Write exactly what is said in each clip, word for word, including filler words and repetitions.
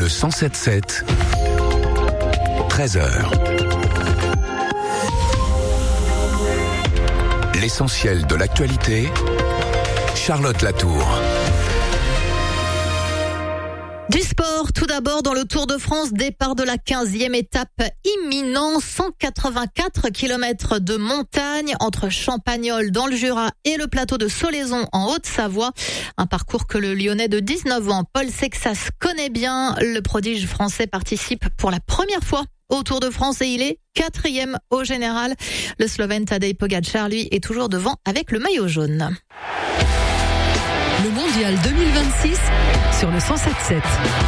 cent sept sept, treize heures. L'essentiel de l'actualité, Charlotte Latour. Du sport, tout d'abord dans le Tour de France, départ de la quinzième étape imminent, cent quatre-vingt-quatre kilomètres de montagne entre Champagnole dans le Jura et le plateau de Solaizon en Haute-Savoie. Un parcours que le Lyonnais de dix-neuf ans, Paul Sexas, connaît bien. Le prodige français participe pour la première fois au Tour de France et il est quatrième au général. Le Slovène Tadej Pogačar, lui, est toujours devant avec le maillot jaune. Le mondial deux mille vingt-six sur le cent sept sept.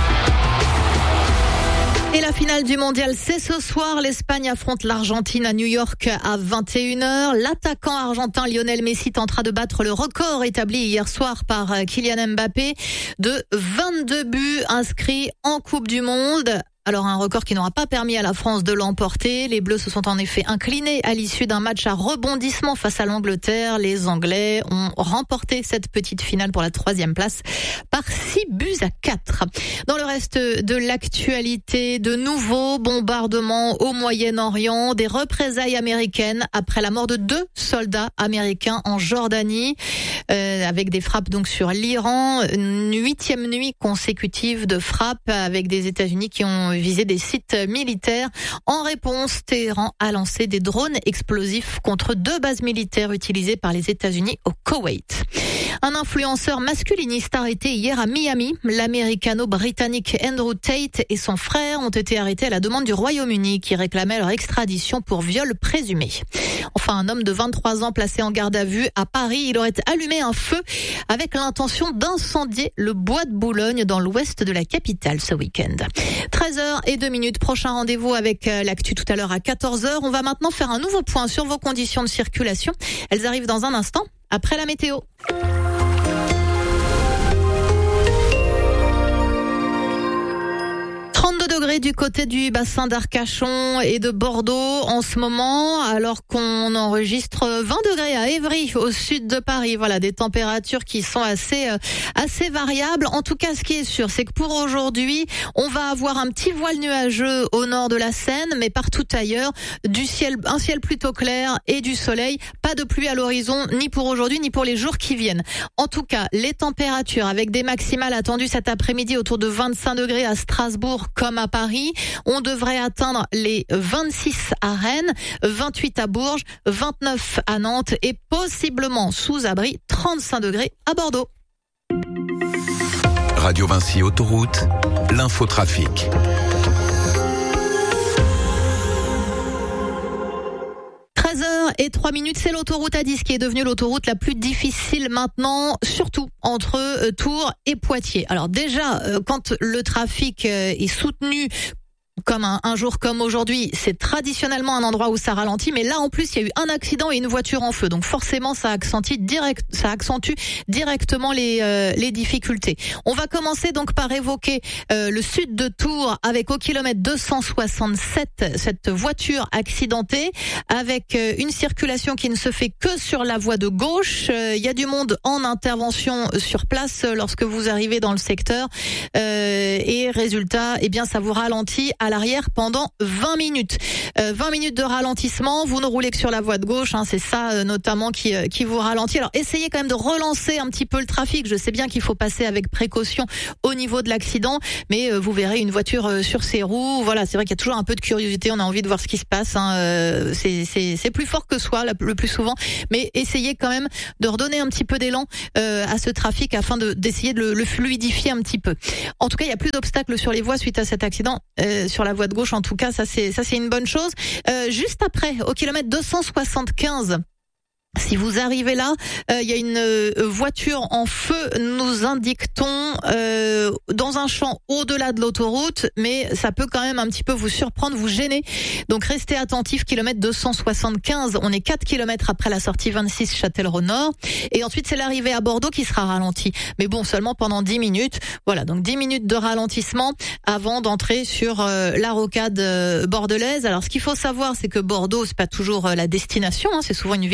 Et la finale du mondial, c'est ce soir. L'Espagne affronte l'Argentine à New York à vingt et une heures. L'attaquant argentin Lionel Messi tentera de battre le record établi hier soir par Kylian Mbappé de vingt-deux buts inscrits en Coupe du Monde. Alors un record qui n'aura pas permis à la France de l'emporter. Les Bleus se sont en effet inclinés à l'issue d'un match à rebondissement face à l'Angleterre. Les Anglais ont remporté cette petite finale pour la troisième place par six buts à quatre. Dans le reste de l'actualité, de nouveaux bombardements au Moyen-Orient, des représailles américaines après la mort de deux soldats américains en Jordanie, euh, avec des frappes donc sur l'Iran. Une huitième nuit consécutive de frappes avec des États-Unis qui ont visé des sites militaires. En réponse, Téhéran a lancé des drones explosifs contre deux bases militaires utilisées par les États-Unis au Koweït. Un influenceur masculiniste arrêté hier à Miami. L'américano-britannique Andrew Tate et son frère ont été arrêtés à la demande du Royaume-Uni qui réclamait leur extradition pour viol présumé. Enfin, un homme de vingt-trois ans placé en garde à vue à Paris. Il aurait allumé un feu avec l'intention d'incendier le bois de Boulogne dans l'ouest de la capitale ce week-end. treize heures et deux minutes, prochain rendez-vous avec l'actu tout à l'heure à quatorze heures. On va maintenant faire un nouveau point sur vos conditions de circulation. Elles arrivent dans un instant, après la météo. trente-deux degrés du côté du bassin d'Arcachon et de Bordeaux en ce moment, alors qu'on enregistre vingt degrés à Évry, au sud de Paris. Voilà, des températures qui sont assez euh, assez variables. En tout cas, ce qui est sûr, c'est que pour aujourd'hui, on va avoir un petit voile nuageux au nord de la Seine, mais partout ailleurs, du ciel, un ciel plutôt clair et du soleil. Pas de pluie à l'horizon, ni pour aujourd'hui, ni pour les jours qui viennent. En tout cas, les températures avec des maximales attendues cet après-midi autour de vingt-cinq degrés à Strasbourg comme à Paris. On devrait atteindre les vingt-six à Rennes, vingt-huit à Bourges, vingt-neuf à Nantes et possiblement sous abri trente-cinq degrés à Bordeaux. Radio Vinci Autoroute, l'infotrafic. treize heures et trois minutes, c'est l'autoroute A dix qui est devenue l'autoroute la plus difficile maintenant, surtout entre Tours et Poitiers. Alors déjà, quand le trafic est soutenu comme un, un jour comme aujourd'hui, c'est traditionnellement un endroit où ça ralentit, mais là en plus il y a eu un accident et une voiture en feu, donc forcément ça accentue direct, ça accentue directement les euh, les difficultés. On va commencer donc par évoquer euh, le sud de Tours avec au kilomètre deux cent soixante-sept cette voiture accidentée avec euh, une circulation qui ne se fait que sur la voie de gauche. Euh, il y a du monde en intervention sur place euh, lorsque vous arrivez dans le secteur euh, et résultat, eh bien ça vous ralentit à l'arrière pendant vingt minutes. Euh, vingt minutes de ralentissement, vous ne roulez que sur la voie de gauche, hein, c'est ça euh, notamment qui, euh, qui vous ralentit. Alors essayez quand même de relancer un petit peu le trafic. Je sais bien qu'il faut passer avec précaution au niveau de l'accident, mais euh, vous verrez une voiture euh, sur ses roues. Voilà, c'est vrai qu'il y a toujours un peu de curiosité, on a envie de voir ce qui se passe. Hein, euh, c'est, c'est, c'est plus fort que soi la, le plus souvent, mais essayez quand même de redonner un petit peu d'élan euh, à ce trafic afin de, d'essayer de le, le fluidifier un petit peu. En tout cas, il n'y a plus d'obstacles sur les voies suite à cet accident. Euh, sur la voie de gauche, en tout cas, ça c'est ça c'est une bonne chose. Euh, juste après, au kilomètre deux cent soixante-quinze. Si vous arrivez là, il euh, y a une euh, voiture en feu, nous indique-t-on, euh, dans un champ au-delà de l'autoroute, mais ça peut quand même un petit peu vous surprendre, vous gêner. Donc restez attentifs, kilomètre deux cent soixante-quinze, on est quatre kilomètres après la sortie vingt-six Châtellerault-Nord, et ensuite c'est l'arrivée à Bordeaux qui sera ralentie. Mais bon, seulement pendant dix minutes. Voilà, donc dix minutes de ralentissement avant d'entrer sur euh, la rocade euh, bordelaise. Alors ce qu'il faut savoir, c'est que Bordeaux, c'est pas toujours euh, la destination, hein, c'est souvent une ville de transit.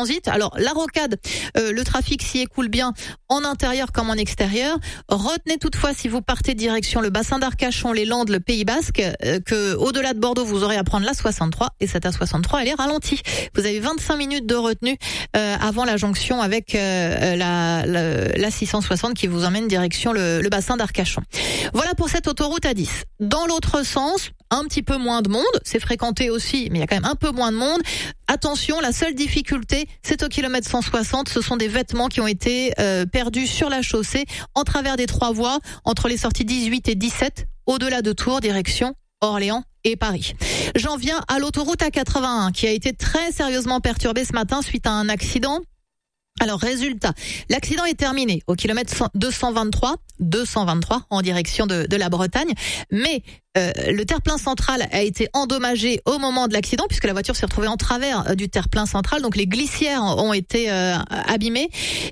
transit. Alors la rocade, euh, le trafic s'y écoule bien en intérieur comme en extérieur. Retenez toutefois, si vous partez direction le bassin d'Arcachon, les Landes, le Pays Basque, euh, que au-delà de Bordeaux, vous aurez à prendre la soixante-trois, et cette A soixante-trois, elle est ralentie. Vous avez vingt-cinq minutes de retenue euh, avant la jonction avec euh, la, la, la six cent soixante qui vous emmène direction le, le bassin d'Arcachon. Voilà pour cette autoroute A dix. Dans l'autre sens, un petit peu moins de monde, c'est fréquenté aussi, mais il y a quand même un peu moins de monde. Attention, la seule difficulté, c'est au kilomètre cent soixante, ce sont des vêtements qui ont été euh, perdus sur la chaussée, en travers des trois voies, entre les sorties dix-huit et dix-sept, au-delà de Tours, direction Orléans et Paris. J'en viens à l'autoroute A quatre-vingt-un, qui a été très sérieusement perturbée ce matin suite à un accident. Alors résultat, l'accident est terminé au kilomètre deux cent vingt-trois, deux cent vingt-trois en direction de, de la Bretagne, mais euh, le terre-plein central a été endommagé au moment de l'accident puisque la voiture s'est retrouvée en travers du terre-plein central, donc les glissières ont été euh, abîmées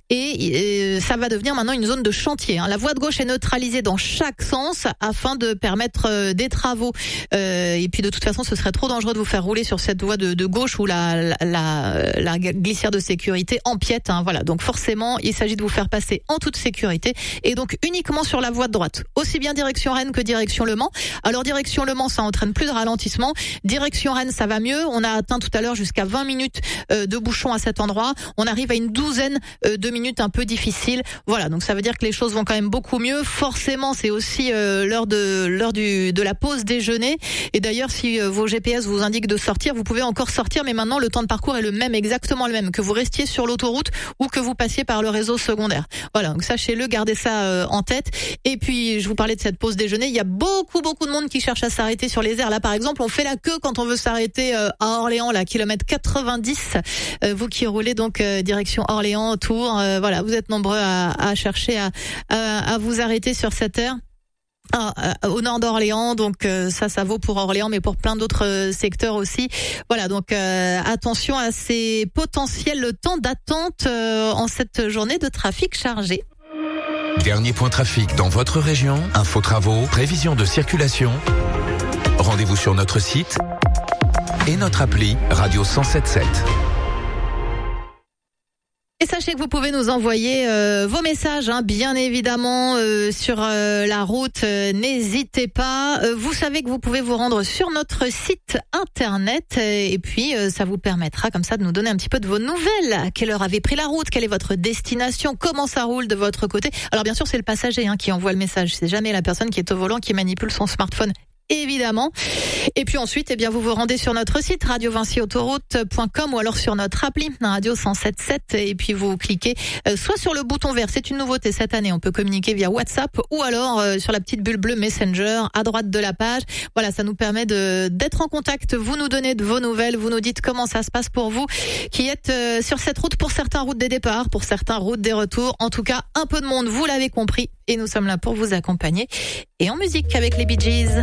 et euh, ça va devenir maintenant une zone de chantier. Hein. La voie de gauche est neutralisée dans chaque sens afin de permettre euh, des travaux euh, et puis de toute façon ce serait trop dangereux de vous faire rouler sur cette voie de, de gauche où la, la, la, la glissière de sécurité empiète. Hein. Voilà, donc forcément il s'agit de vous faire passer en toute sécurité et donc uniquement sur la voie de droite, aussi bien direction Rennes que direction Le Mans. Alors direction Le Mans, ça entraîne plus de ralentissement. Direction Rennes, ça va mieux. On a atteint tout à l'heure jusqu'à vingt minutes euh, de bouchon à cet endroit. On arrive à une douzaine euh, de minutes un peu difficiles. Voilà, donc ça veut dire que les choses vont quand même beaucoup mieux. Forcément, c'est aussi euh, l'heure de l'heure du de la pause déjeuner. Et d'ailleurs, si euh, vos G P S vous indiquent de sortir, vous pouvez encore sortir, mais maintenant le temps de parcours est le même, exactement le même, que vous restiez sur l'autoroute ou que vous passiez par le réseau secondaire. Voilà, donc sachez-le, gardez ça euh, en tête. Et puis, je vous parlais de cette pause déjeuner. Il y a beaucoup, beaucoup de monde qui cherche à s'arrêter sur les aires. Là, par exemple, on fait la queue quand on veut s'arrêter euh, à Orléans, là, kilomètre quatre-vingt-dix. Euh, vous qui roulez donc euh, direction Orléans, Tours, euh, voilà, vous êtes nombreux à, à chercher à, à, à vous arrêter sur cette aire. Ah, euh, au nord d'Orléans, donc euh, ça, ça vaut pour Orléans, mais pour plein d'autres euh, secteurs aussi. Voilà, donc euh, attention à ces potentiels temps d'attente euh, en cette journée de trafic chargé. Dernier point trafic dans votre région, info travaux, prévision de circulation. Rendez-vous sur notre site et notre appli Radio cent sept sept. Et sachez que vous pouvez nous envoyer euh, vos messages, hein, bien évidemment, euh, sur euh, la route. Euh, n'hésitez pas. Euh, vous savez que vous pouvez vous rendre sur notre site internet euh, et puis euh, ça vous permettra comme ça de nous donner un petit peu de vos nouvelles. À quelle heure avez pris la route? Quelle est votre destination? Comment ça roule de votre côté? Alors bien sûr, c'est le passager hein, qui envoie le message. C'est jamais la personne qui est au volant qui manipule son smartphone. Évidemment. Et puis ensuite, eh bien, vous vous rendez sur notre site radio vinci autoroute point com ou alors sur notre appli Radio cent sept sept et puis vous cliquez euh, soit sur le bouton vert, c'est une nouveauté cette année, on peut communiquer via WhatsApp ou alors euh, sur la petite bulle bleue Messenger à droite de la page. Voilà, ça nous permet de d'être en contact, vous nous donnez de vos nouvelles, vous nous dites comment ça se passe pour vous qui êtes euh, sur cette route, pour certains routes des départs, pour certains routes des retours. En tout cas, un peu de monde, vous l'avez compris et nous sommes là pour vous accompagner et en musique avec les Bee Gees.